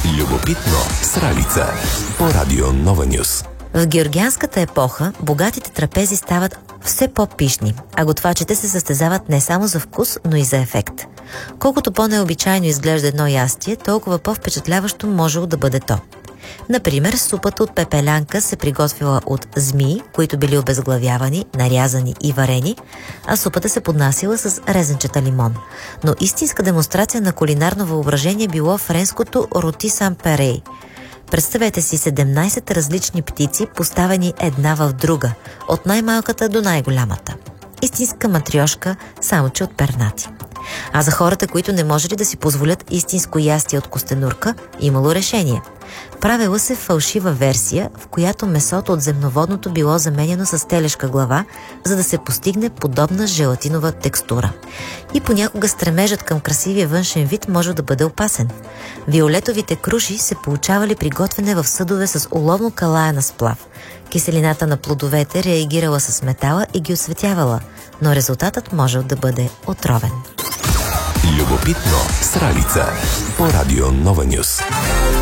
Любопитно с Ралица по Радио Нова Нюс. В георгианската епоха богатите трапези стават все по-пищни, а готвачите се състезават не само за вкус, но и за ефект. Колкото по-необичайно изглежда едно ястие, толкова по-впечатляващо можело да бъде то. Например, супата от пепелянка се приготвила от змии, които били обезглавявани, нарязани и варени, а супата се поднасила с резенчета лимон. Но истинска демонстрация на кулинарно въображение било френското роти сан перей. Представете си 17 различни птици, поставени една в друга, от най-малката до най-голямата. Истинска матриошка, само че от пернати. А за хората, които не можели да си позволят истинско ястие от костенурка, имало решение. Правила се фалшива версия, в която месото от земноводното било заменено с телешка глава, за да се постигне подобна желатинова текстура. И понякога стремежът към красивия външен вид може да бъде опасен. Виолетовите круши се получавали при готвене в съдове с оловно калаяна сплав. Киселината на плодовете реагирала с метала и ги осветявала, но резултатът може да бъде отровен. Любопитно с Ралица по Радио Нова Нюс.